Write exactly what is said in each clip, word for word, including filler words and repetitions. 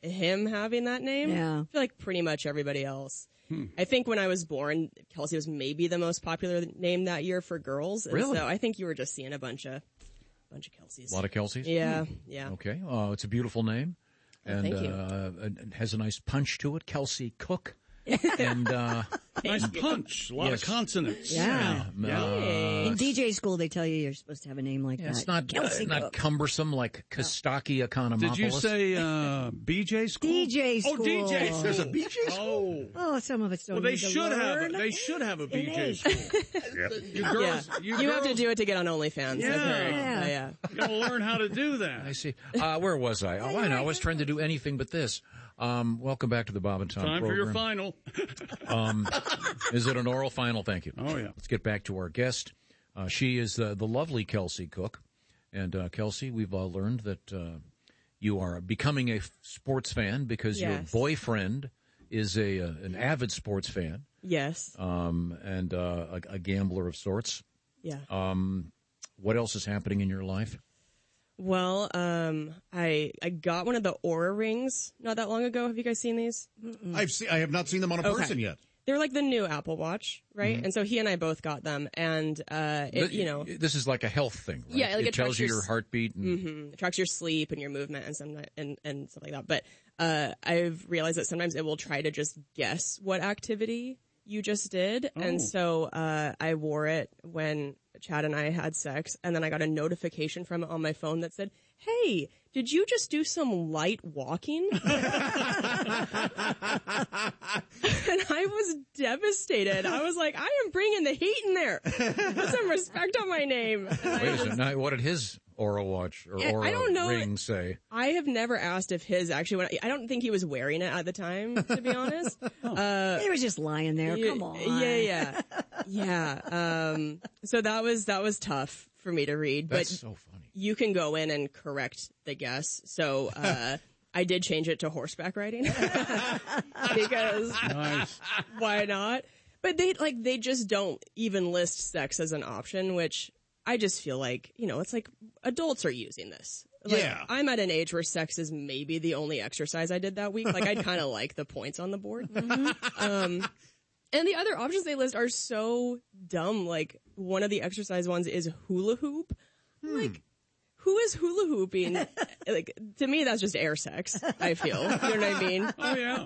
him having that name. Yeah. I feel like pretty much everybody else. Hmm. I think when I was born, Kelsey was maybe the most popular name that year for girls. And Really? So I think you were just seeing a bunch of, bunch of Kelseys. A lot of Kelseys? Yeah, yeah. Okay. Uh, it's a beautiful name. Well, and thank you. Uh, it has a nice punch to it. Kelsey Cook. and uh, Nice punch. A lot Yes. of consonants. Yeah. Yeah. uh, In D J school, they tell you you're supposed to have a name like yeah, that. it's not uh, Kelsey not Cook. cumbersome like Kostaki Economopoulos. Did you say uh, B J school? D J school. Oh, D J. There's a B J school. Oh, some of us don't Well, they need to should have. learn. A, they should have a B J is. school. You girls, Yeah. you, You girls, have to do it to get on OnlyFans. Yeah. I've heard. Yeah. Uh, yeah. You gotta learn how to do that. I see. Uh, where was I? Oh, I know. I was trying to do anything but this. Um, welcome back to the Bob and Tom Time for program. your final. Um, is it an oral final? Thank you. Oh, yeah. Let's get back to our guest. Uh, she is uh, the lovely Kelsey Cook. And uh, Kelsey, we've all learned that uh, you are becoming a f- sports fan because your Yes. boyfriend is a uh, an avid sports fan Yes. um, and uh, a, a gambler of sorts. Yeah. Um, what else is happening in your life? Well, um, I I got one of the Aura rings not that long ago. Have you guys seen these? I've seen, I have not seen them on a Okay. person yet. They're like the new Apple Watch, right? Mm-hmm. And so he and I both got them, and uh, it, you know, This is like a health thing, right? Yeah, like it it tells tracks you your your s- heartbeat. And, mhm, it tracks your sleep and your movement and some and and stuff like that. But uh, I've realized that sometimes it will try to just guess what activity you just did, Oh. and so uh, I wore it when Chad and I had sex, and then I got a notification from it on my phone that said, "Hey, did you just do some light walking?" And I was devastated. I was like, I am bringing the heat in there. Put some respect on my name. And I Wait a was- second. Now, what did his Aura watch or Yeah, I Aura don't know. ring say? I have never asked if his actually went. I don't think he was wearing it at the time, to be honest. Uh, He was just lying there. yeah, Come on. Yeah, yeah, yeah. Um, so that was that was tough for me to read, That's but so funny. you can go in and correct the guess. So uh, I did change it to horseback riding because Nice. why not? But they like they just don't even list sex as an option, which I just feel like, you know, it's like adults are using this. Like, Yeah. I'm at an age where sex is maybe the only exercise I did that week. Like I'd kind of like the points on the board. Um, and the other options they list are so dumb. Like one of the exercise ones is hula hoop. Like who is hula hooping? Like to me, that's just air sex. I feel. You know what I mean? Oh, yeah.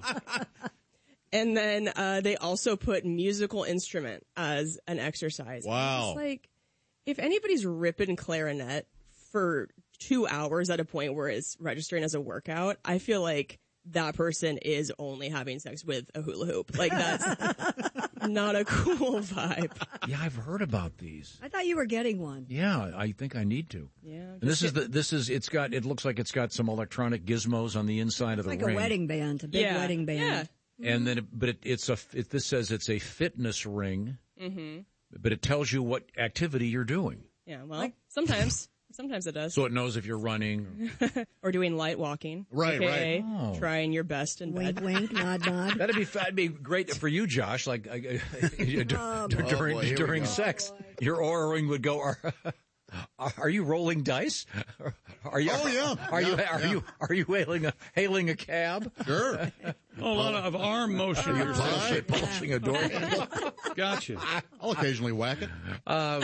And then uh, they also put musical instrument as an exercise. Wow. It's like, if anybody's ripping clarinet for two hours at a point where it's registering as a workout, I feel like that person is only having sex with a hula hoop. Like, that's not a cool vibe. Yeah, I've heard about these. I thought you were getting one. Yeah, I think I need to. Yeah. And this is the this is it's got it looks like it's got some electronic gizmos on the inside of It's the like ring. a wedding band, a big yeah. wedding band. Yeah. And then, it, but it, it's a it, this says it's a fitness ring. Mm-hmm. But it tells you what activity you're doing, Yeah, well, sometimes. Sometimes it does. so it knows if you're running. Or doing light walking. Right, A K A right. Oh. Trying your best in Wink, bed. wink, nod, nod. That'd be that'd be great for you, Josh. Like uh, d- Oh, d- boy. during Oh, boy, here we during go. sex, your aura ring would go. Are, are you rolling dice? Are you? Oh, yeah. Are you? Yeah, Are yeah. you? Are you hailing a hailing a cab? Sure. Oh, a lot of arm motion. You're saying. Right. Pulsing a door. Gotcha. I'll occasionally whack it. Uh,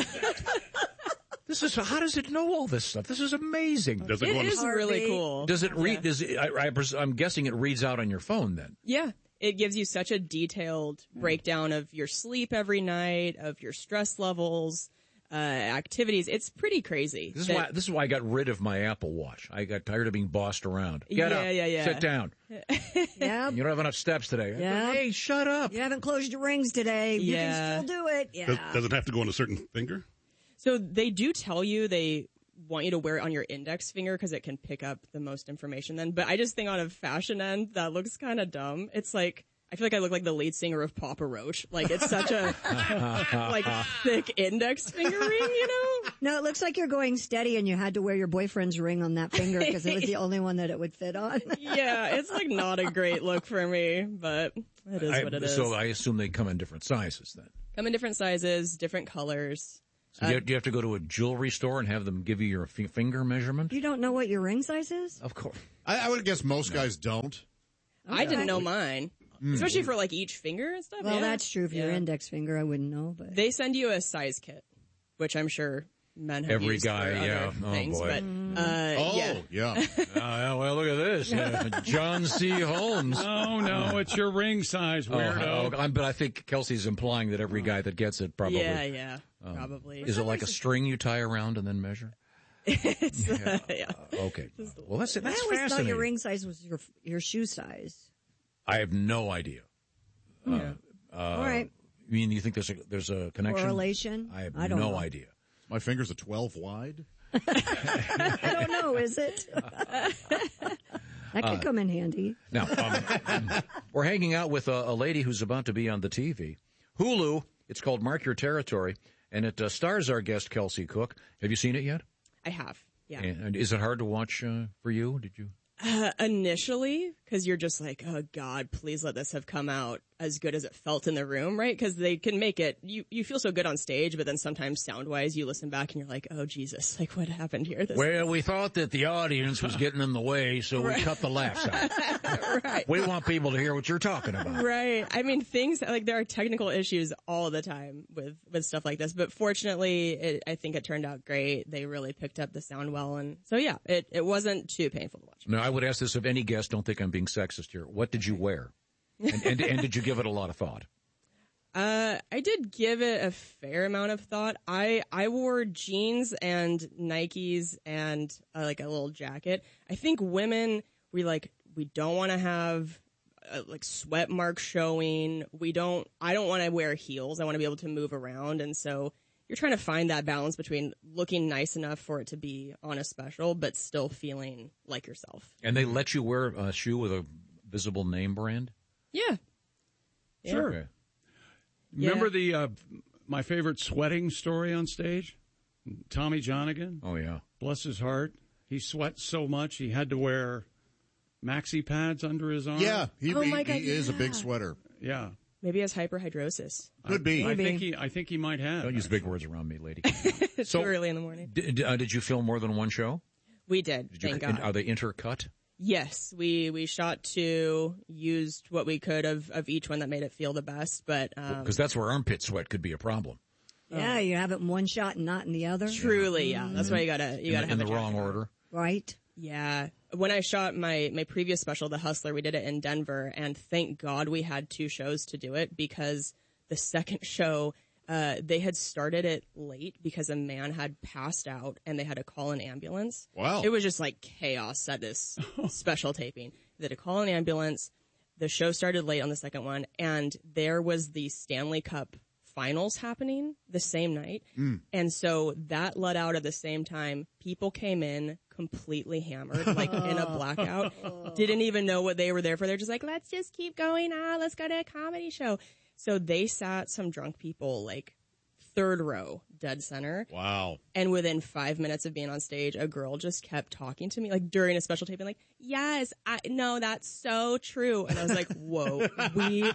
this is how does it know all this stuff? This is amazing. Does it It go on is a, really Heartbeat. cool. Does it read? Yeah. Does it, I, I, pres- I'm guessing it reads out on your phone then. Yeah. It gives you such a detailed breakdown of your sleep every night, of your stress levels, uh, activities. It's pretty crazy. This is that- why. This is why I got rid of my Apple Watch. I got tired of being bossed around. Get Yeah, up. yeah, yeah. Sit down. Yeah. You don't have enough steps today. Yeah. Hey, shut up. You haven't closed your rings today. You Yeah. can still do it. Yeah. does, does it have to go on a certain finger? So they do tell you they want you to wear it on your index finger because it can pick up the most information then. But I just think on a fashion end, that looks kind of dumb. It's like, I feel like I look like the lead singer of Papa Roach. Like it's such a like thick index finger ring, you know? No, it looks like you're going steady and you had to wear your boyfriend's ring on that finger because it was the only one that it would fit on. Yeah, it's like not a great look for me, but it is I- what it is. So I assume they come in different sizes then. Come in different sizes, different colors. So do, you, do you have to go to a jewelry store and have them give you your f- finger measurement? You don't know what your ring size is? Of course. I, I would guess most guys don't. I didn't know mine, especially for like each finger and stuff. Well, yeah. that's true. For your Yeah. index finger, I wouldn't know. But They send you a size kit, which I'm sure men have Every used guy, for other yeah. Oh, things. boy. But uh, Oh, yeah. yeah. Uh, well, look at this. Yeah. John C. Holmes. Oh, no, it's your ring size, Oh, weirdo. oh, I'm- but I think Kelsey's implying that every guy that gets it probably. Yeah, yeah, probably. Is it like a string you tie around and then measure? It's, uh, yeah. Okay. Well, that's that's I always thought fascinating. your ring size was your your shoe size. I have no idea. All right. You mean you think there's a there's a connection? Correlation? I have I don't no know. idea. My finger's a twelve wide. I don't know, is it? That could come in handy. Now, um, we're hanging out with a, a lady who's about to be on the T V. Hulu, it's called Mark Your Territory, and it uh, stars our guest, Kelsey Cook. Have you seen it yet? I have. Yeah. And, and is it hard to watch uh, for you? Did you? Uh, initially, because you're just like, oh God, please let this have come out as good as it felt in the room, right? Because they can make it, you, you feel so good on stage, but then sometimes sound-wise, you listen back and you're like, oh Jesus, like what happened here? This Well, we thought that the audience was getting in the way, so we cut the laughs out. right. We want people to hear what you're talking about. Right. I mean, things like there are technical issues all the time with, with stuff like this, but fortunately, it, I think it turned out great. They really picked up the sound well. And so, yeah, it, it wasn't too painful to watch. Now, I would ask this of any guest. Don't think I'm being sexist here. What did you wear? And, and, and did you give it a lot of thought? Uh, I did give it a fair amount of thought. I, I wore jeans and Nikes and uh, like a little jacket. I think women, we like, we don't want to have uh, like sweat marks showing. We don't, I don't want to wear heels. I want to be able to move around. And so you're trying to find that balance between looking nice enough for it to be on a special, but still feeling like yourself. And they let you wear a shoe with a visible name brand? Yeah. Yeah. Sure. Okay. Remember Yeah. the uh, my favorite sweating story on stage? Tommy Johnigan, Oh, yeah. bless his heart. He sweat so much he had to wear maxi pads under his arm. Yeah, he, Oh he, my God, he is a big yeah. sweater. Yeah. Maybe it has hyperhidrosis. Could be. I Maybe. think he I think he might have. Don't use big words around me, lady. It's So- too early in the morning. Did, uh, did you film more than one show? We did. Did you, thank and God. Are they intercut? Yes, we we shot two, used what we could of, of each one that made it feel the best, but um, Because that's where armpit sweat could be a problem. Yeah, you have it in one shot and not in the other. truly, yeah, that's why you gotta you In, gotta the, have in the a wrong jacket. order. Right? Yeah, when I shot my my previous special, The Hustler, we did it in Denver, and thank God we had two shows to do it because the second show. Uh, they had started it late because a man had passed out and they had to call an ambulance. Wow. It was just like chaos at this special taping. They had to call an ambulance. The show started late on the second one, and there was the Stanley Cup finals happening the same night. And so that let out at the same time. People came in completely hammered, like in a blackout. Didn't even know what they were there for. They're just like, let's just keep going on. Let's go to a comedy show. So they sat some drunk people like third row, dead center. Wow. And within five minutes of being on stage, a girl just kept talking to me, like during a special taping, like, yes, I, no, that's so true. And I was like, whoa, we,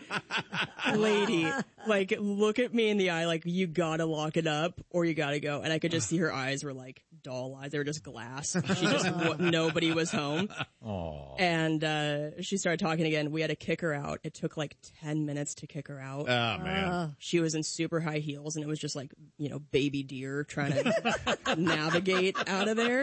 lady, like, look at me in the eye, like, you gotta lock it up or you gotta go. And I could just see her eyes were like doll eyes. They were just glass. She just, nobody was home. Oh. And, uh, she started talking again. We had to kick her out. It took like ten minutes to kick her out. Ah, man. She was in super high heels, and it was just like, you know, baby deer trying to navigate out of there.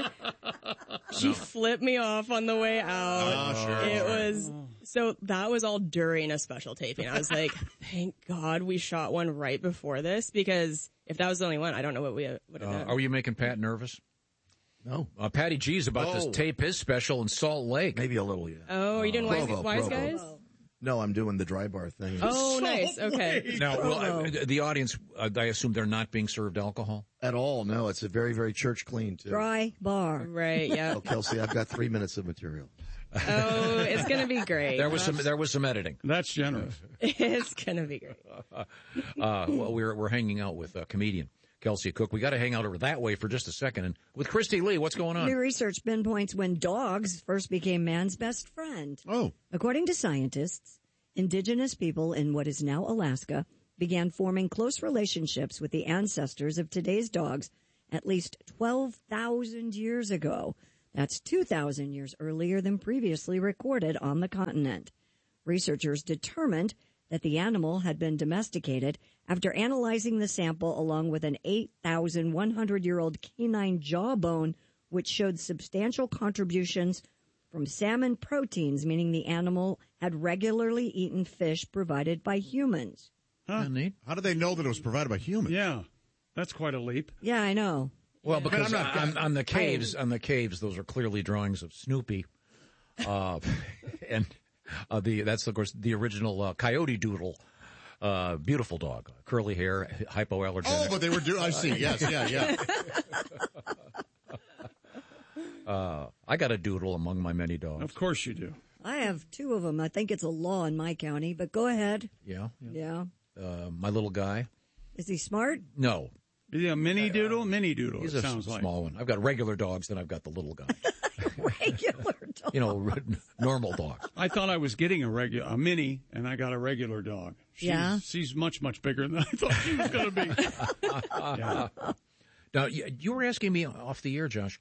She flipped me off on the way out. Oh, sure. It was, so that was all during a special taping. I was like, thank God we shot one right before this, because if that was the only one, I don't know what we would have Uh, done. are you making Pat nervous? No, Uh, Patty G's about Oh. to tape his special in Salt Lake. maybe a little, yeah. Oh, are you doing Wise, Provo, wise Provo. Guys? No, I'm doing the dry bar thing. Oh, nice. Okay. Now, well, uh, the audience, uh, I assume they're not being served alcohol? At all, no. It's a very, very church clean, too. Dry bar. Right. Yeah. Oh, Kelsey, I've got three minutes of material. Oh, it's going to be great. There was some, there was some editing. That's generous. It's going to be great. Uh, well, we're, we're hanging out with a comedian, Kelsey Cook. We got to hang out over that way for just a second. And with Christy Lee, what's going on? New research pinpoints when dogs first became man's best friend. Oh. According to scientists, indigenous people in what is now Alaska began forming close relationships with the ancestors of today's dogs at least twelve thousand years ago. That's two thousand years earlier than previously recorded on the continent. Researchers determined that the animal had been domesticated after analyzing the sample along with an eight thousand one hundred year old canine jawbone, which showed substantial contributions from salmon proteins, meaning the animal had regularly eaten fish provided by humans. Huh? Neat. How do they know that it was provided by humans? Yeah, that's quite a leap. Yeah, I know. Well, because I'm not- on, on the caves, on the caves, those are clearly drawings of Snoopy, uh, and uh, the that's of course the original uh, Coyote Doodle, uh, beautiful dog, curly hair, hypoallergenic. Oh, but they were doing. I see. Yes, yeah, yeah. uh, I got a doodle among my many dogs. Of course you do. I have two of them. I think it's a law in my county, but go ahead. Yeah, yeah. Yeah. Uh, my little guy. Is he smart? No, Is he a mini doodle? Mini doodle. he's it a sounds s- like. small one. I've got regular dogs, then I've got the little guy. Regular dog. You know, normal dogs. I thought I was getting a regular, a mini, and I got a regular dog. She's, Yeah? she's much, much bigger than I thought she was going to be. Yeah. Now, you, you were asking me off the air, Josh,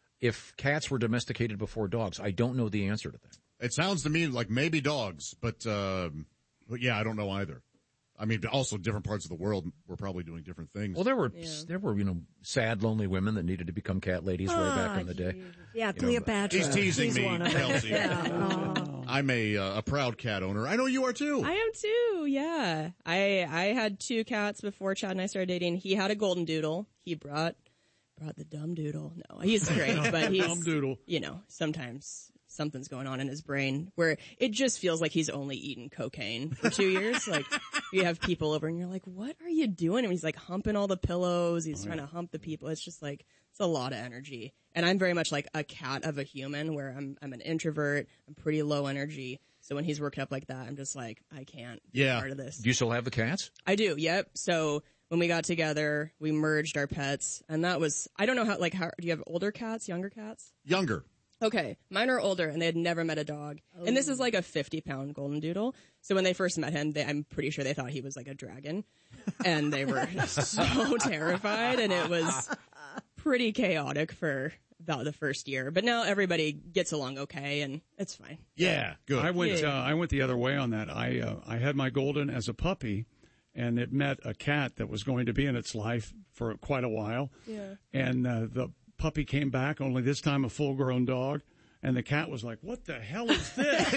if cats were domesticated before dogs. I don't know the answer to that. It sounds to me like maybe dogs, but, um, but yeah, I don't know either. I mean, also different parts of the world were probably doing different things. Well, there were Yeah. there were you know sad, lonely women that needed to become cat ladies way back in the day. Yeah, Cleopatra. He's teasing me, one of them. Kelsey. Yeah. Oh. I'm a uh, a proud cat owner. I know you are too. I am too. Yeah, I I had two cats before Chad and I started dating. He had a golden doodle. He brought brought the dumb doodle. No, he's great, but he's Dumb doodle. you know sometimes something's going on in his brain where it just feels like he's only eaten cocaine for two years. Like you have people over and you're like, what are you doing? And he's like humping all the pillows. He's trying to hump the people. It's just like, it's a lot of energy. And I'm very much like a cat of a human where I'm, I'm an introvert. I'm pretty low energy. So when he's worked up like that, I'm just like, I can't be Yeah. part of this. Do you still have the cats? I do. Yep. So when we got together, we merged our pets and that was, I don't know how, like, how, do you have older cats, younger cats? Younger. Okay, mine are older, and they had never met a dog. And this is like a fifty-pound golden doodle. So when they first met him, they, I'm pretty sure they thought he was like a dragon. And they were so terrified, and it was pretty chaotic for about the first year. But now everybody gets along okay, and it's fine. Yeah, good. I went. Yeah. Uh, I went the other way on that. I uh, I had my golden as a puppy, and it met a cat that was going to be in its life for quite a while. Yeah. And uh, the puppy came back, only this time a full-grown dog, and the cat was like, "What the hell is this?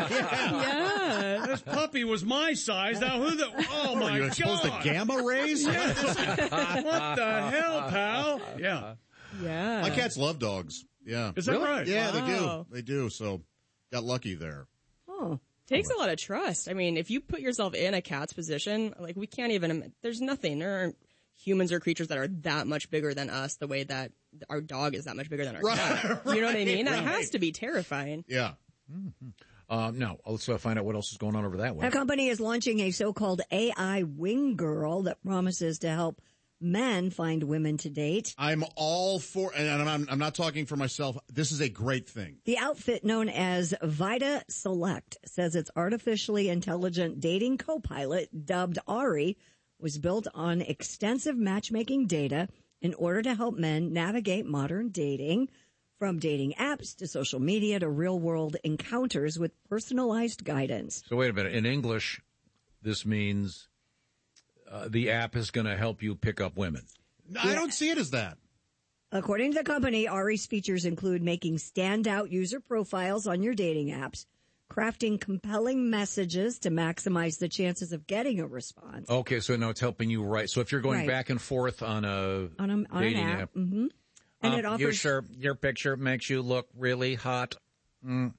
Yeah. This puppy was my size. Now who the? Oh my Are you god! exposed to gamma rays? What the hell, pal? Yeah. Yeah. My cats love dogs. Yeah. Is that Really? right? Yeah, they do. Wow. They do. So got lucky there. Oh. Takes a lot of trust. I mean, if you put yourself in a cat's position, like we can't even, there's nothing. There aren't humans or creatures that are that much bigger than us the way that our dog is that much bigger than our Right, cat. You know what I mean? That right. has to be terrifying. Yeah. Uh, no, let's uh, find out what else is going on over that way. A company is launching a so-called A I wing girl that promises to help men find women to date. I'm all for, and I'm, I'm not talking for myself. This is a great thing. The outfit known as Vita Select says its artificially intelligent dating co-pilot, dubbed Ari, was built on extensive matchmaking data in order to help men navigate modern dating, from dating apps to social media to real-world encounters with personalized guidance. So wait a minute. In English, this means uh, the app is going to help you pick up women. I don't see it as that. According to the company, Ari's features include making standout user profiles on your dating apps, crafting compelling messages to maximize the chances of getting a response. Okay, so now it's helping you write. So if you're going Right. back and forth on a On, a, on dating an app. app, hmm And um, it offers... you sure your picture makes you look really hot? Mm.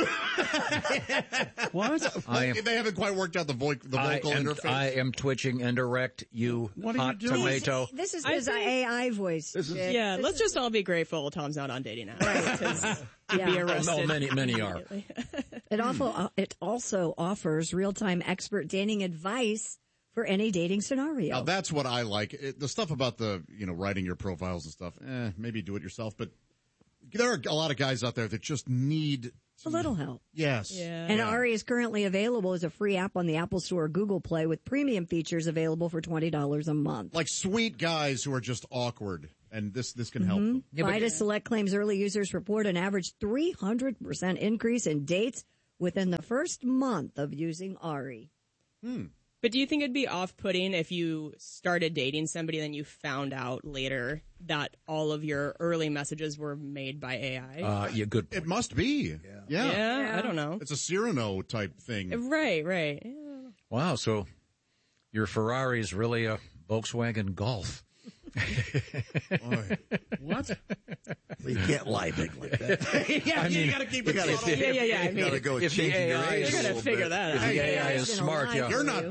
What? I am. They haven't quite worked out the, vo- the I vocal am, interface. I am twitching and erect, you What are you hot doing? tomato. This is I his think- A I voice. Chick. Yeah, This let's is- just all be grateful Tom's not on dating apps. Right. Because he'd be Yeah. arrested. Oh, many, many are. immediately. It also, it also offers real-time expert dating advice for any dating scenario. Now that's what I like. It, the stuff about the, you know, writing your profiles and stuff, eh, maybe do it yourself. But there are a lot of guys out there that just need A little help. Yes. Yeah. And Ari is currently available as a free app on the Apple Store or Google Play with premium features available for twenty dollars a month. Like sweet guys who are just awkward, and this this can help them. Yeah, but- Vitus Select claims early users report an average three hundred percent increase in dates within the first month of using Ari. But do you think it'd be off-putting if you started dating somebody and then you found out later that all of your early messages were made by A I? Uh, yeah, good point. It must be. Yeah. yeah, I don't know. It's a Cyrano type thing. Right, right. Yeah. Wow, so your Ferrari is really a Volkswagen Golf. Boy. What? You can't lie big like that. yeah, I mean, you got to keep You it gotta, subtle. Yeah, yeah, yeah. I You mean, gotta go with if the changing your A I age is- a You're gonna little figure bit. that If out. the A I Yeah, is it's smart, gonna yeah. lie You're for not you.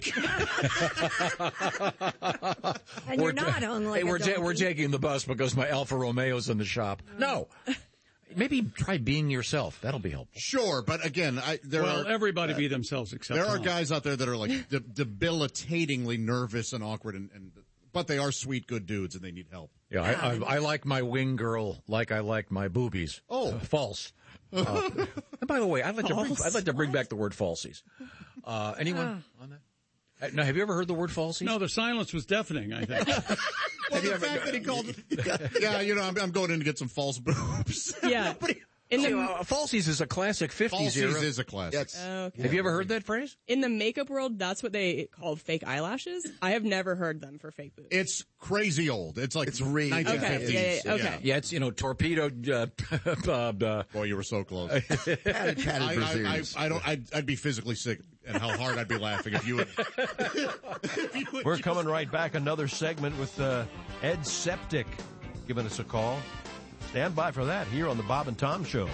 black. And you're not hung like hey, a we're, ta- donkey. we're taking the bus because my Alfa Romeo's in the shop. No. Maybe try being yourself. That'll be helpful. Sure, but again, I, there Well, are everybody be themselves except there are Tom. guys out there that are like de- debilitatingly nervous and awkward, and, and but they are sweet, good dudes, and they need help. Yeah, I, I, I like my wing girl like I like my boobies. Oh. Uh, false. Uh, and by the way, I'd like to bring, I'd like to bring back the word falsies. Uh, anyone on that? Uh, Now, have you ever heard the word falsies? No, the silence was deafening, I think. Well, the fact that he called it, yeah, you know, I'm, I'm going in to get some false boobs. Yeah. In See, the, uh, falsies is a classic fifties era. Falsies is a classic. That's, okay. Have you ever heard that phrase? In the makeup world, that's what they call fake eyelashes. I have never heard them for fake boobs. It's crazy old. It's like It's really- nineteen Okay, fifties. yeah, yeah, yeah, okay. Yeah, it's, you know, torpedoed, uh, uh, uh, Boy, you were so close. padded, padded I, I, I, brassieres. I don't. I'd, I'd be physically sick, and how hard I'd be laughing if you would. if you would We're coming right back. Another segment with uh, Ed Septic giving us a call. Stand by for that here on the Bob and Tom Show.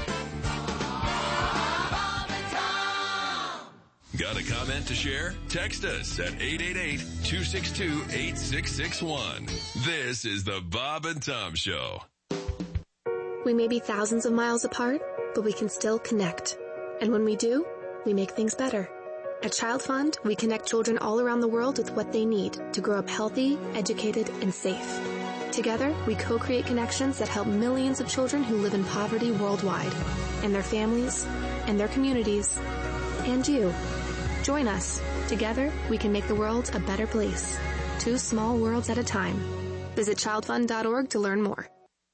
Got a comment to share? Text us at eight eight eight, two six two, eight six six one. This is the Bob and Tom Show. We may be thousands of miles apart, but we can still connect. And when we do, we make things better. At Child Fund, we connect children all around the world with what they need to grow up healthy, educated, and safe. Together, we co-create connections that help millions of children who live in poverty worldwide, and their families, and their communities, and you. Join us. Together, we can make the world a better place. Two small worlds at a time. Visit child fund dot org to learn more.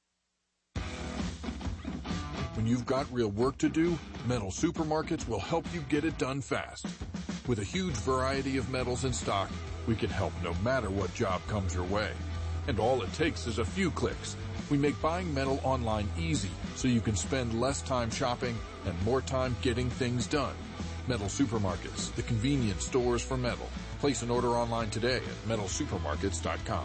When you've got real work to do, Metal Supermarkets will help you get it done fast. With a huge variety of metals in stock, we can help no matter what job comes your way. And all it takes is a few clicks. We make buying metal online easy so you can spend less time shopping and more time getting things done. Metal Supermarkets, the convenience stores for metal. Place an order online today at metal supermarkets dot com.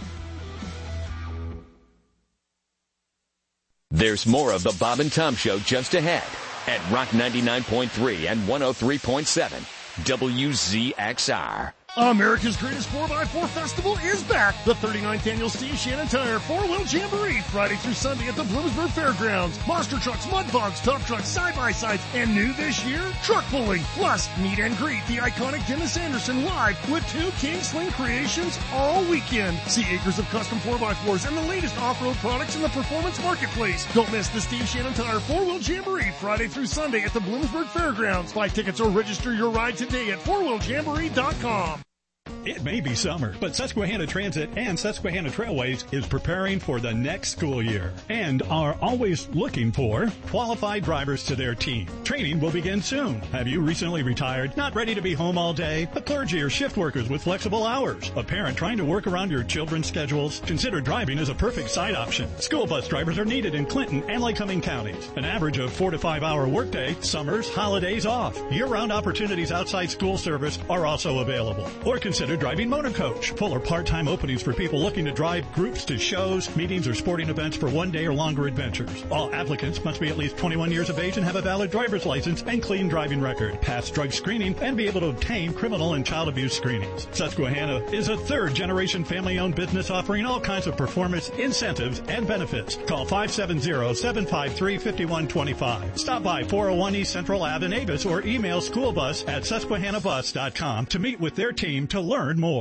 There's more of the Bob and Tom Show just ahead at Rock ninety-nine point three and one oh three point seven W Z X R. America's Greatest four by four Festival is back. The thirty-ninth Annual Steve Shannon Tire four-wheel Jamboree, Friday through Sunday at the Bloomsburg Fairgrounds. Monster trucks, mud bogs, tough trucks, side-by-sides, and new this year, truck pulling. Plus, meet and greet the iconic Dennis Anderson live with two King Sling creations all weekend. See acres of custom four by fours and the latest off-road products in the performance marketplace. Don't miss the Steve Shannon Tire four-wheel Jamboree, Friday through Sunday at the Bloomsburg Fairgrounds. Buy tickets or register your ride today at four wheel jamboree dot com. It may be summer, but Susquehanna Transit and Susquehanna Trailways is preparing for the next school year and are always looking for qualified drivers to their team. Training will begin soon. Have you recently retired, not ready to be home all day? A clergy or shift workers with flexible hours? A parent trying to work around your children's schedules? Consider driving as a perfect side option. School bus drivers are needed in Clinton and Lycoming counties. An average of four to five hour workday, summers, holidays off. Year-round opportunities outside school service are also available. Or consider driving motor coach. Full or part-time openings for people looking to drive groups to shows, meetings, or sporting events for one day or longer adventures. All applicants must be at least twenty-one years of age and have a valid driver's license and clean driving record, pass drug screening, and be able to obtain criminal and child abuse screenings. Susquehanna is a third-generation family-owned business offering all kinds of performance, incentives, and benefits. Call five seven zero, seven five three, five one two five. Stop by four oh one East Central Ave in Avis or email schoolbus at susquehanna bus dot com to meet with their team to learn more.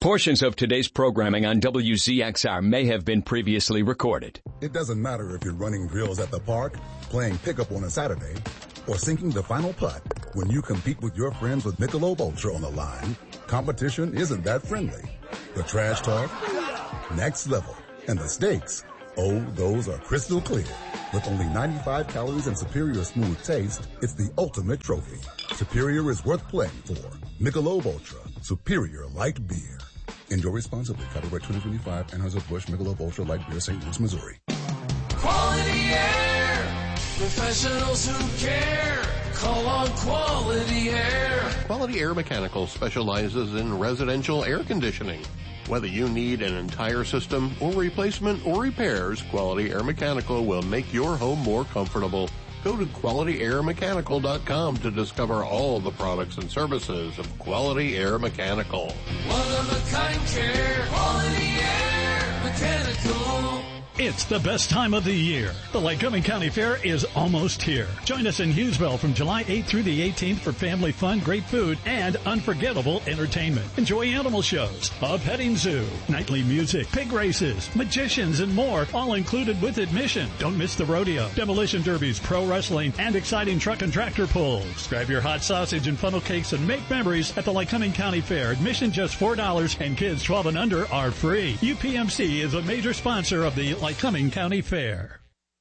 Portions of today's programming on W Z X R may have been previously recorded. It doesn't matter if you're running drills at the park, playing pickup on a Saturday, or sinking the final putt. When you compete with your friends with Michelob Ultra on the line, competition isn't that friendly. The trash talk, next level. And the stakes, oh, those are crystal clear. With only ninety-five calories and superior smooth taste, it's the ultimate trophy. Superior is worth playing for. Michelob Ultra, superior light beer. Enjoy responsibly. Copyright twenty twenty-five, Anheuser-Busch Michelob Ultra Light Beer, Saint Louis, Missouri. Quality Air. Professionals who care. Call on Quality Air. Quality Air Mechanical specializes in residential air conditioning. Whether you need an entire system or replacement or repairs, Quality Air Mechanical will make your home more comfortable. Go to quality air mechanical dot com to discover all the products and services of Quality Air Mechanical. One of a kind care. Quality Air Mechanical. It's the best time of the year. The Lycoming County Fair is almost here. Join us in Hughesville from July eighth through the eighteenth for family fun, great food, and unforgettable entertainment. Enjoy animal shows, a petting zoo, nightly music, pig races, magicians, and more, all included with admission. Don't miss the rodeo, demolition derbies, pro wrestling, and exciting truck and tractor pulls. Grab your hot sausage and funnel cakes and make memories at the Lycoming County Fair. Admission just four dollars, and kids twelve and under are free. U P M C is a major sponsor of the Lycoming County Fair.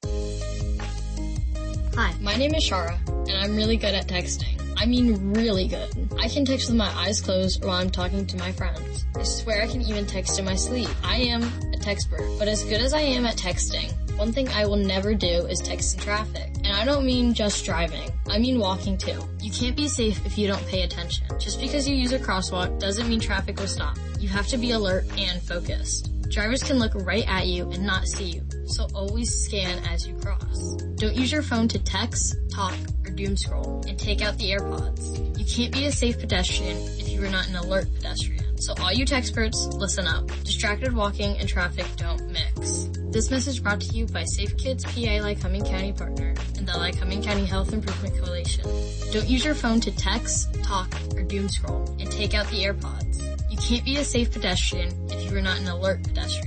Hi, my name is Shara, and I'm really good at texting. I mean really good. I can text with my eyes closed while I'm talking to my friends. I swear I can even text in my sleep. I am a textpert, but as good as I am at texting, one thing I will never do is text in traffic. And I don't mean just driving. I mean walking too. You can't be safe if you don't pay attention. Just because you use a crosswalk doesn't mean traffic will stop. You have to be alert and focused. Drivers can look right at you and not see you, so always scan as you cross. Don't use your phone to text, talk, or doom scroll, and take out the AirPods. You can't be a safe pedestrian if you are not an alert pedestrian. So all you textperts, listen up. Distracted walking and traffic don't mix. This message brought to you by Safe Kids P A Lycoming County Partner and the Lycoming County Health Improvement Coalition. Don't use your phone to text, talk, or doom scroll, and take out the AirPods. You can't be a safe pedestrian if you are not an alert pedestrian.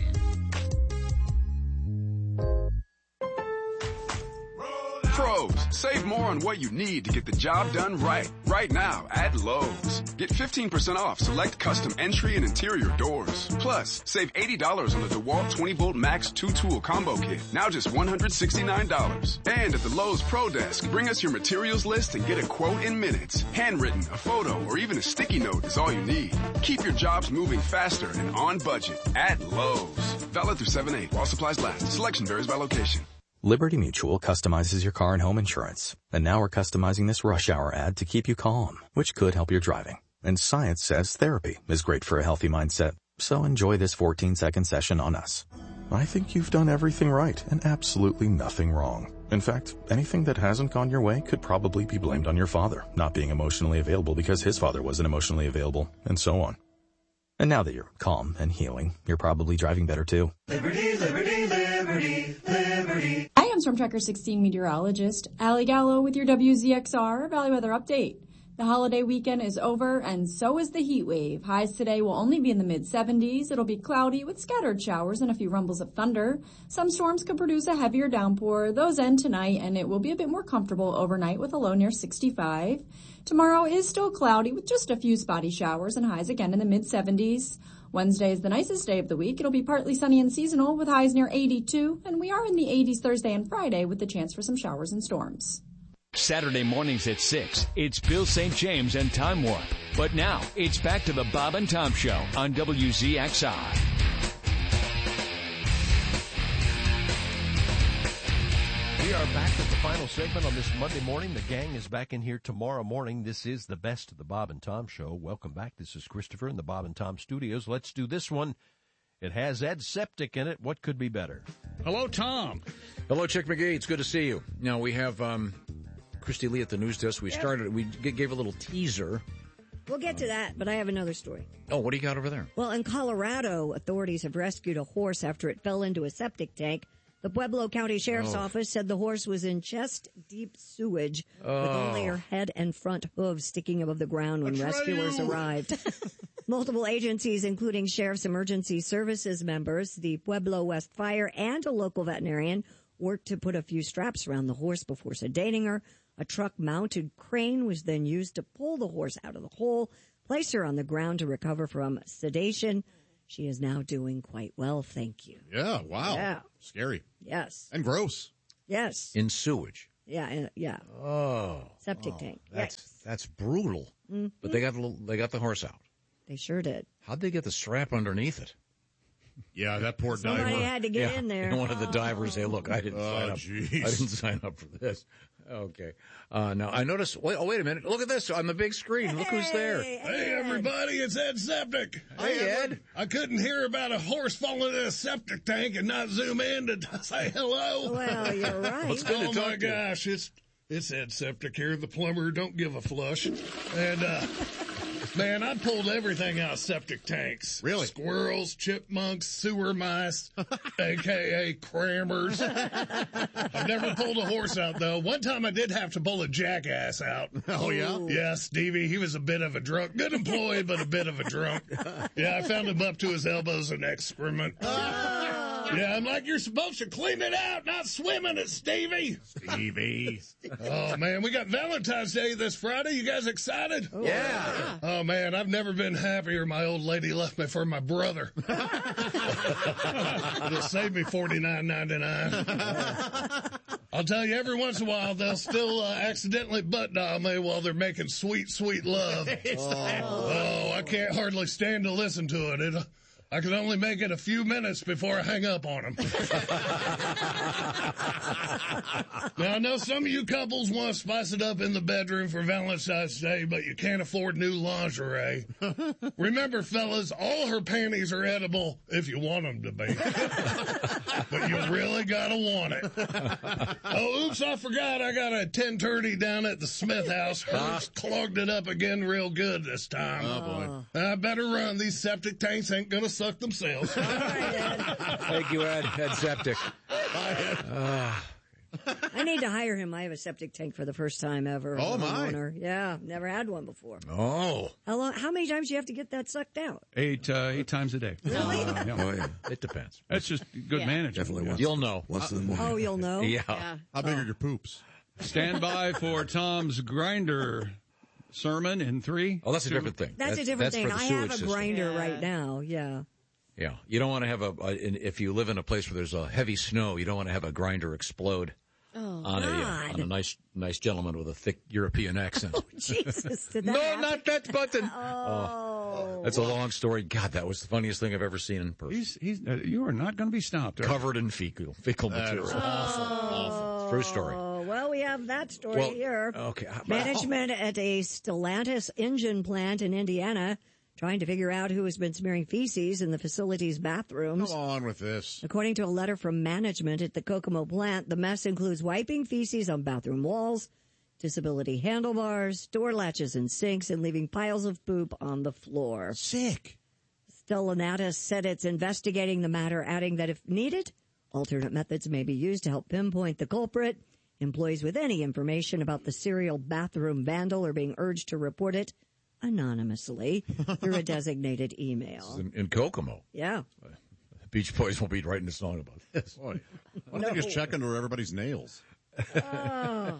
Pros, save more on what you need to get the job done right. Right now at Lowe's. Get fifteen percent off select custom entry and interior doors. Plus, save eighty dollars on the DeWalt twenty volt Max two tool combo kit. Now just one hundred sixty-nine dollars. And at the Lowe's Pro Desk, bring us your materials list and get a quote in minutes. Handwritten, a photo, or even a sticky note is all you need. Keep your jobs moving faster and on budget at Lowe's. Valid through seven eight while supplies last. Selection varies by location. Liberty Mutual customizes your car and home insurance. And now we're customizing this rush hour ad to keep you calm, which could help your driving. And science says therapy is great for a healthy mindset. So enjoy this fourteen second session on us. I think you've done everything right and absolutely nothing wrong. In fact, anything that hasn't gone your way could probably be blamed on your father, not being emotionally available because his father wasn't emotionally available, and so on. And now that you're calm and healing, you're probably driving better too. Liberty, liberty, liberty, liberty. I am Storm Tracker sixteen meteorologist Allie Gallo with your W Z X R Valley Weather Update. The holiday weekend is over, and so is the heat wave. Highs today will only be in the mid seventies. It'll be cloudy with scattered showers and a few rumbles of thunder. Some storms could produce a heavier downpour. Those end tonight, and it will be a bit more comfortable overnight with a low near sixty-five. Tomorrow is still cloudy with just a few spotty showers and highs again in the mid seventies. Wednesday is the nicest day of the week. It'll be partly sunny and seasonal with highs near eighty-two, and we are in the eighties Thursday and Friday with the chance for some showers and storms. Saturday mornings at six, it's Bill Saint James and Time Warp. But now, it's back to the Bob and Tom Show on W Z X R. We are back with the final segment on this Monday morning. The gang is back in here tomorrow morning. This is the best of the Bob and Tom Show. Welcome back. This is Christopher in the Bob and Tom Studios. Let's do this one. It has Ed Septic in it. What could be better? Hello, Tom. Hello, Chick McGee. It's good to see you. Now, we have um, Christy Lee at the news desk. We Yep. started, we g- gave a little teaser. We'll get to that, but I have another story. Oh, what do you got over there? Well, in Colorado, authorities have rescued a horse after it fell into a septic tank. The Pueblo County Sheriff's Oh. Office said the horse was in chest-deep sewage with Oh. only her head and front hooves sticking above the ground when rescuers arrived. Multiple agencies, including Sheriff's Emergency Services members, the Pueblo West Fire, and a local veterinarian, worked to put a few straps around the horse before sedating her. A truck-mounted crane was then used to pull the horse out of the hole, place her on the ground to recover from sedation. She is now doing quite well, thank you. Yeah, wow. Yeah. Scary. Yes. And gross. Yes. In sewage. Yeah, uh, yeah. Oh. Septic oh, tank. That's Yes. that's brutal. Mm-hmm. But they got the, they got the horse out. They sure did. How'd they get the strap underneath it? Yeah, that poor Somebody diver. had to get Yeah. in there. And one of the divers, hey, look, I didn't Oh, sign up. jeez. I didn't sign up for this. Okay. Uh, now I noticed. Wait, oh, wait a minute. Look at this on the big screen. Look who's there. Hey, everybody, it's Ed Septic. Hey, Ed. I couldn't hear about a horse falling in a septic tank and not zoom in to say hello. Well, you're right. Well, it's good oh, to talk my to you. gosh, it's it's Ed Septic here, the plumber who don't give a flush. And, uh, man, I pulled everything out of septic tanks. Really? Squirrels, chipmunks, sewer mice, a k a crammers. I've never pulled a horse out, though. One time I did have to pull a jackass out. Oh, yeah? Yeah, Stevie, he was a bit of a drunk. Good employee, but a bit of a drunk. Yeah, I found him up to his elbows in excrement. Yeah, I'm like, you're supposed to clean it out, not swim in it, Stevie. Stevie. Oh, man, we got Valentine's Day this Friday. You guys excited? Yeah. Oh, man, I've never been happier. My old lady left me for my brother. It'll save me forty-nine ninety-nine. I'll tell you, every once in a while, they'll still uh, accidentally butt dial me while they're making sweet, sweet love. Oh, I can't hardly stand to listen to it. It I can only make it a few minutes before I hang up on them. Now, I know some of you couples want to spice it up in the bedroom for Valentine's Day, but you can't afford new lingerie. Remember, fellas, all her panties are edible if you want them to be. But you really gotta want it. Oh, oops, I forgot I got a ten thirty down at the Smith house. Hers clogged it up again real good this time. Oh, boy. I better run. These septic tanks ain't gonna suck themselves. Thank you, Ed. Ed Septic. Uh, I need to hire him. I have a septic tank for the first time ever. Oh, I'm a my. homeowner. Yeah, never had one before. oh. How long? How many times do you have to get that sucked out? Eight uh, eight times a day. Really? Uh, yeah. Oh, yeah. It depends. That's just good Yeah. management. Definitely once. You'll know. Once in the morning. Oh, you'll know. Yeah. Yeah. How big are your poops? Stand by for Tom's grinder sermon in three. Oh, that's a two- different thing. That's, a different that's thing. for the I sewage have a system. grinder Yeah. right now. Yeah. Yeah. You don't want to have a, a, if you live in a place where there's a heavy snow, you don't want to have a grinder explode. Oh, on a, uh, God. on a nice, nice gentleman with a thick European accent. Oh, Jesus. Did that No, happen? not that button. Oh. That's a long story. God, that was the funniest thing I've ever seen in person. He's he's. Uh, you are not going to be stopped. Covered in fecal, fecal That material. is awful. Awful. True story. Oh, well, we have that story Well, here. okay. Management at a Stellantis engine plant in Indiana trying to figure out who has been smearing feces in the facility's bathrooms. Come on with this. According to a letter from management at the Kokomo plant, the mess includes wiping feces on bathroom walls, disability handlebars, door latches and sinks, and leaving piles of poop on the floor. Sick. Stellantis said it's investigating the matter, adding that if needed, alternate methods may be used to help pinpoint the culprit. Employees with any information about the serial bathroom vandal are being urged to report it anonymously through a designated email. In, in Kokomo. Yeah. The Beach Boys will be writing a song about this. Boy. Why don't they just check under everybody's nails? Oh.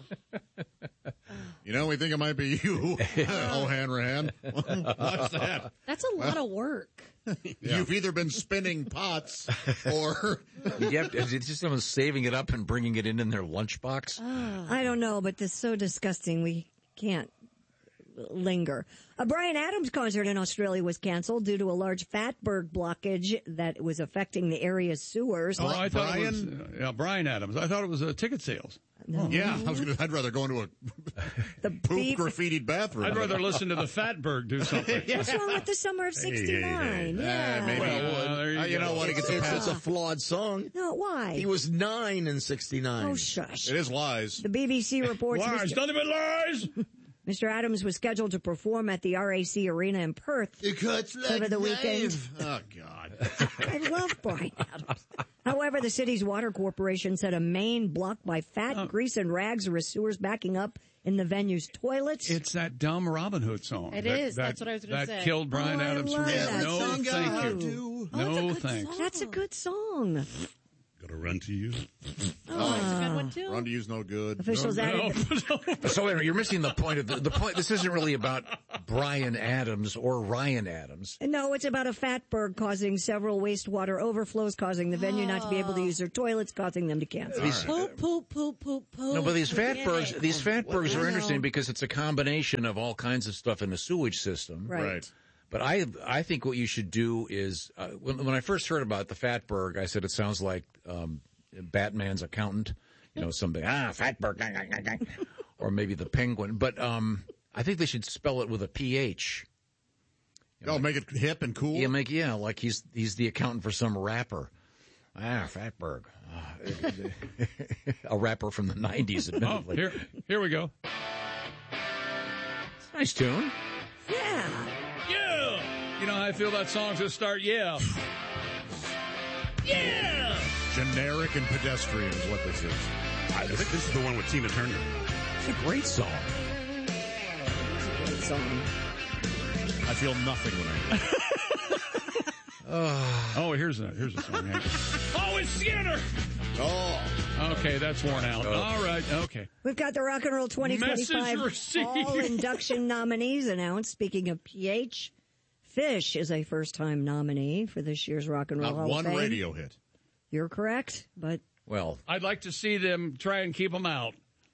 You know, we think it might be you, oh, Hanrahan. What's that? That's a lot of work. You've either been spinning pots or... You have to, it's just someone saving it up and bringing it in in their lunchbox. I don't know, but this is so disgusting. We can't linger. A Bryan Adams concert in Australia was canceled due to a large fatberg blockage that was affecting the area's sewers. Oh, I thought it was uh, yeah, Bryan Adams. I thought it was uh, ticket sales. No. Yeah, I was gonna, I'd rather go into a the poop beep. graffitied bathroom. I'd rather listen to the Fatberg do something. What's wrong with the summer of sixty-nine? Yeah. Uh, maybe Well, he would. uh, there you Uh, you go. know what? He gets a It's, pass. it's a flawed song. No, why? He was nine in sixty-nine. Oh, shush. It is lies. The B B C reports Lies, Mister nothing but lies. Mister Adams was scheduled to perform at the R A C Arena in Perth Because over the weekend. Oh, God. I love Bryan Adams. However, the city's water corporation said a main blocked by fat, Oh. grease, and rags or sewers backing up in the venue's toilets. It's that dumb Robin Hood song. It that, is. That, That's what I was going to That say. killed Brian Oh, I Adams for love me. that No, song. thank you. Oh, no, that's a good thanks. song. That's a good song. Gotta run to you. Oh, that's a good one, too. Run to you's no good. Officials added. So anyway, you're missing the point of the, the point. This isn't really about Brian Adams or Ryan Adams. No, it's about a fatberg causing several wastewater overflows, causing the venue not to be able to use their toilets, causing them to cancel. These- Poop, poop, poop, poop, poop. No, but these Forget fatbergs, it. these fatbergs I are know. interesting because it's a combination of all kinds of stuff in the sewage system. Right. Right. But I, I think what you should do is, uh, when, when I first heard about the fatberg, I said it sounds like um, Batman's accountant, you know, something ah fatberg, gang, gang, gang, gang. Or maybe the Penguin. But um, I think they should spell it with a P H. You know, Oh, make it hip and cool. Yeah, make yeah, like he's he's the accountant for some rapper. Ah, fatberg, Ah, a rapper from the nineties, Oh, admittedly. here, here we go. Nice tune. Yeah. Yeah. You know how I feel that song to start? Yeah. Yeah. Generic and pedestrian is what this is. I think this is the one with Tina Turner. It's a great song. Good song. I feel nothing when I hear it. Oh, here's a here's a song. Oh, it's Skinner. Oh. Okay, that's worn out. All right. Okay. We've got the Rock and Roll twenty twenty-five Message received. All induction nominees announced. Speaking of P H, Fish is a first-time nominee for this year's Rock and Roll Not Hall one of Fame. radio hit. You're correct, but Well, I'd like to see them try and keep them out.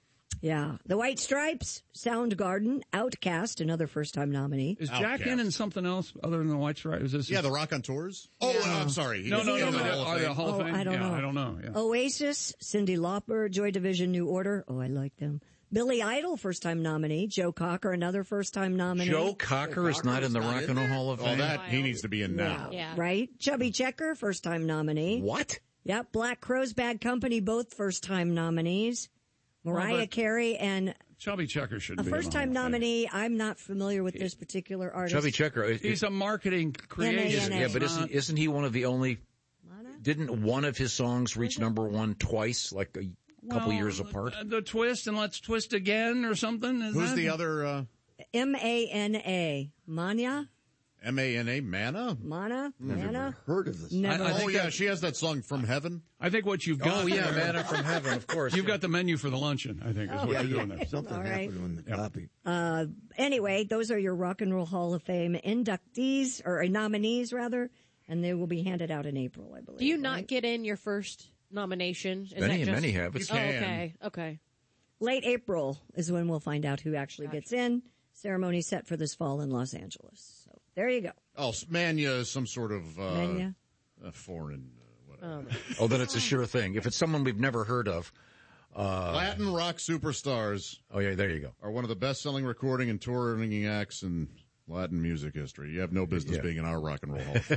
yeah. The White Stripes, Soundgarden, Outcast, another first-time nominee. Is Jack in in something else other than the White Stripe? Is this Yeah, the Rock on Tours. Oh, Yeah. I'm sorry. He No, was no, in no, the no. Hall of Are they Fame. a Hall of Oh, Fame? I don't yeah, know. I don't know. Yeah. Oasis, Cyndi Lauper, Joy Division, New Order. Oh, I like them. Billy Idol, first-time nominee. Joe Cocker, another first-time nominee. Joe Cocker is not in the Rock and Roll Hall of Oh, Fame. that he needs to be in now. Yeah, right? Chubby Checker, first-time nominee. What? Yep, Black Crowes, Bad Company, both first-time nominees. Mariah Well, but- Carey and Chubby Checker should a be in the first-time Hall of Fame. nominee. I'm not familiar with this particular artist. Chubby Checker. it- He's a marketing creative. N A N A. Yeah, but isn't isn't he one of the only? Didn't one of his songs reach number one twice, like a couple Well, years apart? uh, The twist and let's twist again or something. Is Who's that- the other uh, M A N A. Mania? M A N A? Mana? Mana? Never Mana? heard of this. Never. I- I oh, think yeah, that- she has that song From Heaven. I think what you've got. Oh yeah, there- Manna from Heaven, of course. You've got the menu for the luncheon. I think is Oh, what yeah, you're yeah. doing there. Something All right. happened in the copy. Uh, anyway, those are your Rock and Roll Hall of Fame inductees, or uh, nominees, rather, and they will be handed out in April, I believe. Do you not right? get in your first nomination? Is Many- that just... many have. Oh, You can. okay. Okay. Late April is when we'll find out who actually gets in. Ceremony set for this fall in Los Angeles. So there you go. Oh, Mania is some sort of uh, Mania? uh, foreign, uh, whatever. Oh, then it's a sure thing. If it's someone we've never heard of. Uh, Latin rock superstars oh yeah, there you go. are one of the best-selling recording and touring acts in Latin music history. You have no business Yeah. being in our Rock and Roll Hall of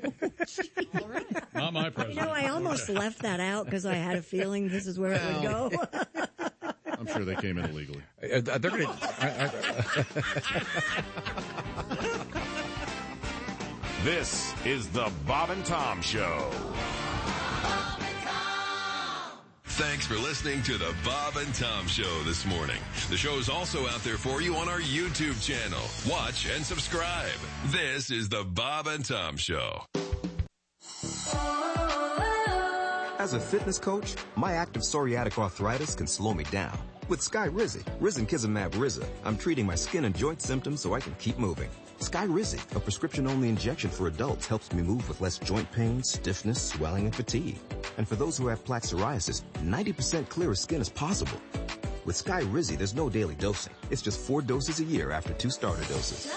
Fame. Not my You president. know, I almost left that out because I had a feeling this is where it would go. I'm sure they came in illegally. Uh, they're going This is the Bob and Tom Show. Thanks for listening to the Bob and Tom Show this morning. The show is also out there for you on our YouTube channel. Watch and subscribe. This is the Bob and Tom Show. As a fitness coach, my active psoriatic arthritis can slow me down. With Skyrizi, Risankizumab Riza, I'm treating my skin and joint symptoms so I can keep moving. Skyrizi, a prescription-only injection for adults, helps me move with less joint pain, stiffness, swelling, and fatigue. And for those who have plaque psoriasis, ninety percent clearer skin is possible. With Skyrizi, there's no daily dosing. It's just four doses a year after two starter doses.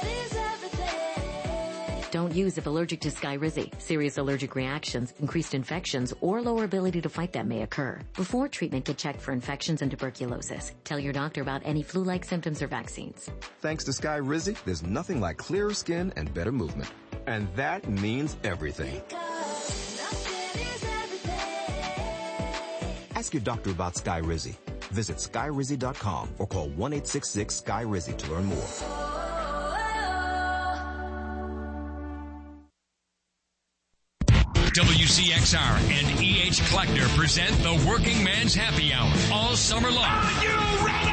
Don't use if allergic to Skyrizi. Serious allergic reactions, increased infections, or lower ability to fight them may occur. Before treatment, get checked for infections and tuberculosis. Tell your doctor about any flu-like symptoms or vaccines. Thanks to Skyrizi, there's nothing like clearer skin and better movement. And that means everything. Ask your doctor about Skyrizi. Visit Skyrizi dot com or call one eight six six Sky Rizi to learn more. W C X R and E H Kleckner present the Working Man's Happy Hour all summer long. Are you ready?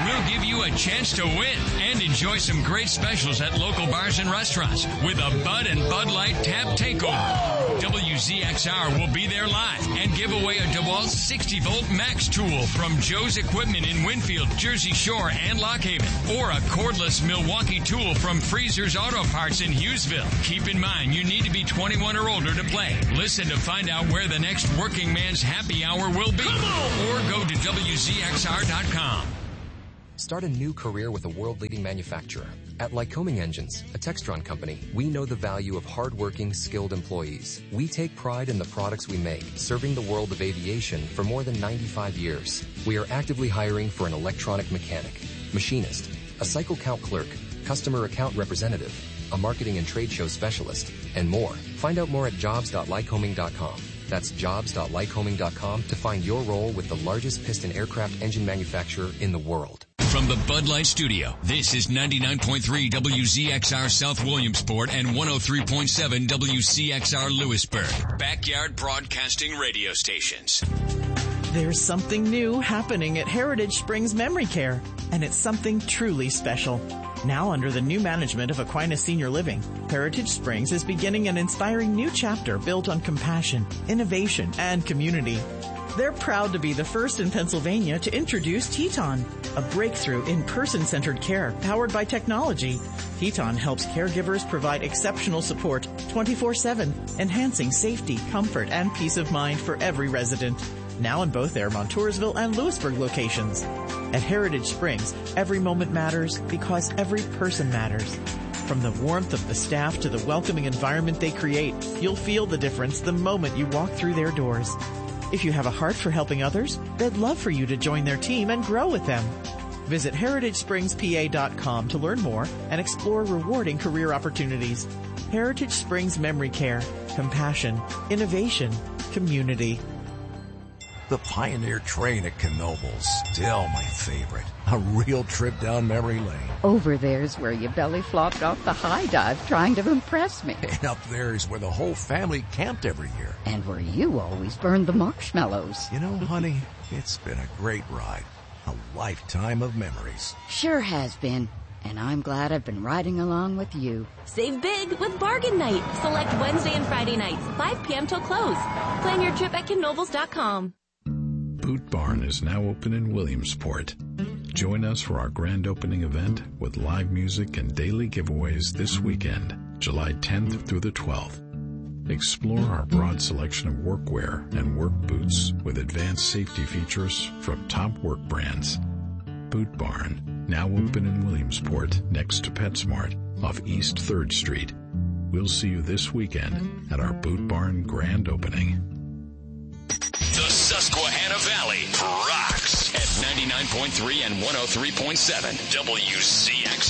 We'll give you a chance to win and enjoy some great specials at local bars and restaurants with a Bud and Bud Light Tap Takeover. W Z X R will be there live and give away a DeWalt sixty volt Max tool from Joe's Equipment in Winfield, Jersey Shore, and Lock Haven, or a cordless Milwaukee tool from Freezer's Auto Parts in Hughesville. Keep in mind, you need to be twenty-one or older to play. Listen to find out where the next working man's happy hour will be, or go to W Z X R dot com. Start a new career with a world-leading manufacturer. At Lycoming Engines, a Textron company, we know the value of hardworking, skilled employees. We take pride in the products we make, serving the world of aviation for more than ninety-five years. We are actively hiring for an electronic mechanic, machinist, a cycle count clerk, customer account representative, a marketing and trade show specialist, and more. Find out more at jobs dot lycoming dot com. That's jobs dot lycoming dot com to find your role with the largest piston aircraft engine manufacturer in the world. From the Bud Light Studio, this is ninety-nine point three W Z X R South Williamsport and one oh three point seven W C X R Lewisburg. Backyard Broadcasting Radio Stations. There's something new happening at Heritage Springs Memory Care, and it's something truly special. Now under the new management of Aquinas Senior Living, Heritage Springs is beginning an inspiring new chapter built on compassion, innovation, and community. They're proud to be the first in Pennsylvania to introduce Teton, a breakthrough in person-centered care powered by technology. Teton helps caregivers provide exceptional support twenty-four seven, enhancing safety, comfort, and peace of mind for every resident. Now in both their Montoursville and Lewisburg locations. At Heritage Springs, every moment matters because every person matters. From the warmth of the staff to the welcoming environment they create, you'll feel the difference the moment you walk through their doors. If you have a heart for helping others, they'd love for you to join their team and grow with them. Visit heritage springs p a dot com to learn more and explore rewarding career opportunities. Heritage Springs Memory Care. Compassion, innovation, community. The Pioneer Train at Knoebels, still my favorite. A real trip down memory lane. Over there's where you belly flopped off the high dive trying to impress me. And up there's where the whole family camped every year. And where you always burned the marshmallows. You know, honey, it's been a great ride. A lifetime of memories. Sure has been. And I'm glad I've been riding along with you. Save big with Bargain Night. Select Wednesday and Friday nights, five p.m. till close. Plan your trip at knoebels dot com. Boot Barn is now open in Williamsport. Join us for our grand opening event with live music and daily giveaways this weekend, July tenth through the twelfth. Explore our broad selection of workwear and work boots with advanced safety features from top work brands. Boot Barn, now open in Williamsport next to PetSmart off East third Street. We'll see you this weekend at our Boot Barn grand opening. The Susquehanna Valley rocks at ninety-nine point three and one oh three point seven W Z X R.